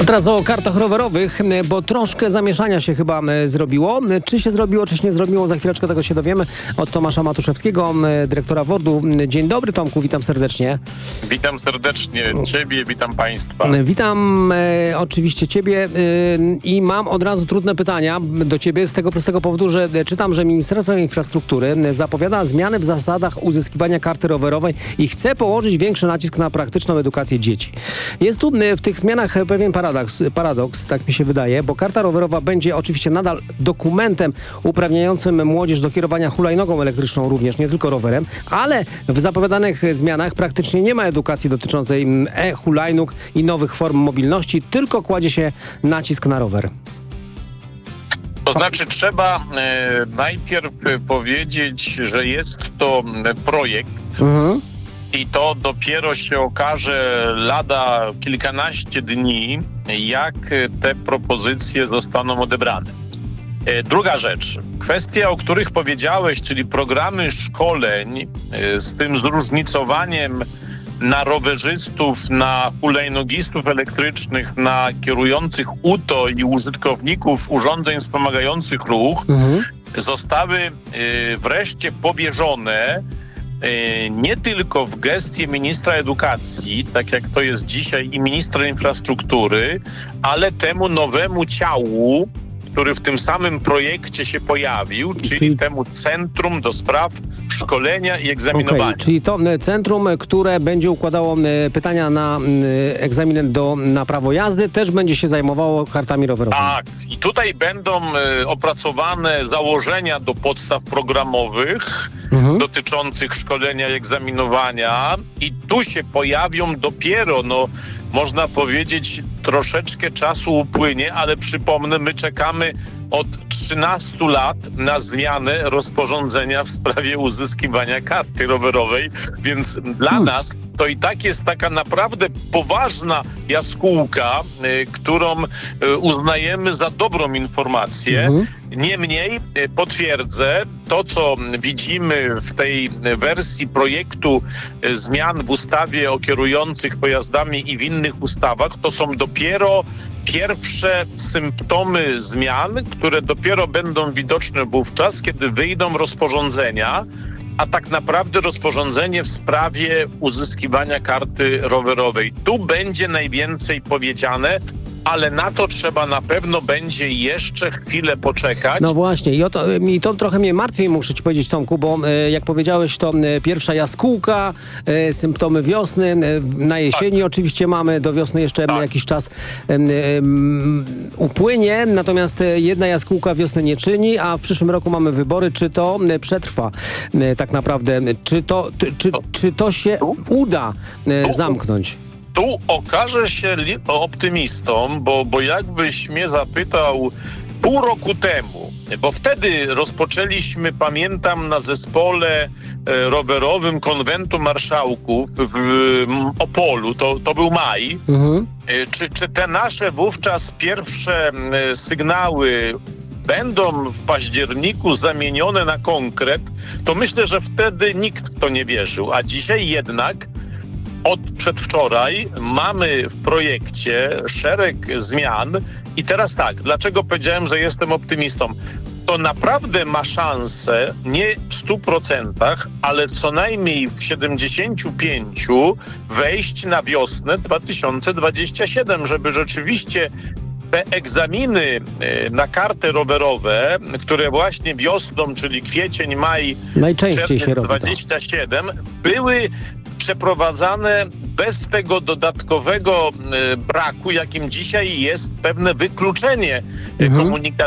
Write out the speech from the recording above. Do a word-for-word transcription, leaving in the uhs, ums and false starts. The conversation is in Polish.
Teraz o kartach rowerowych, bo troszkę zamieszania się chyba zrobiło. Czy się zrobiło, czy się nie zrobiło, za chwileczkę tego się dowiemy od Tomasza Matuszewskiego, dyrektora WORD-u. Dzień dobry, Tomku, witam serdecznie. Witam serdecznie Ciebie, witam Państwa. Witam e, oczywiście Ciebie e, i mam od razu trudne pytania do Ciebie z tego prostego powodu, że czytam, że Ministerstwo Infrastruktury zapowiada zmiany w zasadach uzyskiwania karty rowerowej i chce położyć większy nacisk na praktyczną edukację dzieci. Jest tu w tych zmianach pewien paradoks, paradoks, tak mi się wydaje, bo karta rowerowa będzie oczywiście nadal dokumentem uprawniającym młodzież do kierowania hulajnogą elektryczną również, nie tylko rowerem, ale w zapowiadanych zmianach praktycznie nie ma edukacji dotyczącej e-hulajnóg i nowych form mobilności, tylko kładzie się nacisk na rower. To znaczy trzeba e, najpierw powiedzieć, że jest to projekt, mhm. i to dopiero się okaże lada kilkanaście dni, jak te propozycje zostaną odebrane. Druga rzecz, kwestia, o których powiedziałeś, czyli programy szkoleń z tym zróżnicowaniem na rowerzystów, na hulajnogistów elektrycznych, na kierujących U T O i użytkowników urządzeń wspomagających ruch, mhm. zostały wreszcie powierzone nie tylko w gestii ministra edukacji, tak jak to jest dzisiaj, i ministra infrastruktury, ale temu nowemu ciału, który w tym samym projekcie się pojawił, czyli, czyli... temu Centrum do Spraw Szkolenia i Egzaminowania. Okay, czyli to centrum, które będzie układało pytania na egzamin do, na prawo jazdy, też będzie się zajmowało kartami rowerowymi. Tak. I tutaj będą opracowane założenia do podstaw programowych mhm. dotyczących szkolenia i egzaminowania i tu się pojawią dopiero, no można powiedzieć, troszeczkę czasu upłynie, ale przypomnę, my czekamy od trzynastu lat na zmianę rozporządzenia w sprawie uzyskiwania karty rowerowej, więc dla hmm. nas to i tak jest taka naprawdę poważna jaskółka, y, którą y, uznajemy za dobrą informację. Hmm. Niemniej y, potwierdzę, to co widzimy w tej wersji projektu y, zmian w ustawie o kierujących pojazdami i w innych ustawach, to są dopiero pierwsze symptomy zmian, które dopiero będą widoczne wówczas, kiedy wyjdą rozporządzenia, a tak naprawdę rozporządzenie w sprawie uzyskiwania karty rowerowej. Tu będzie najwięcej powiedziane, ale na to trzeba na pewno będzie jeszcze chwilę poczekać. No właśnie, i, o to, i to trochę mnie martwi, muszę ci powiedzieć, Tomku, bo e, jak powiedziałeś, to e, pierwsza jaskółka, e, symptomy wiosny, e, na jesieni tak. oczywiście mamy, do wiosny jeszcze tak. jakiś czas e, e, upłynie, natomiast jedna jaskółka wiosny nie czyni, a w przyszłym roku mamy wybory, czy to e, przetrwa e, tak naprawdę, czy to, ty, czy, czy to się uda e, zamknąć? Tu okażę się optymistą, bo, bo jakbyś mnie zapytał pół roku temu, bo wtedy rozpoczęliśmy, pamiętam, na zespole rowerowym Konwentu Marszałków w Opolu, to, to był maj, mhm. czy, czy te nasze wówczas pierwsze sygnały będą w październiku zamienione na konkret, to myślę, że wtedy nikt w to nie wierzył, a dzisiaj jednak od przedwczoraj mamy w projekcie szereg zmian i teraz tak, dlaczego powiedziałem, że jestem optymistą? To naprawdę ma szansę, nie w stu procentach, ale co najmniej w siedemdziesięciu pięciu wejść na wiosnę dwa tysiące dwudziestego siódmego, żeby rzeczywiście te egzaminy na karty rowerowe, które właśnie wiosną, czyli kwiecień, maj, najczęściej się robi dwudziesty siódmy, były przeprowadzane bez tego dodatkowego braku, jakim dzisiaj jest pewne wykluczenie mhm. komunikacyjne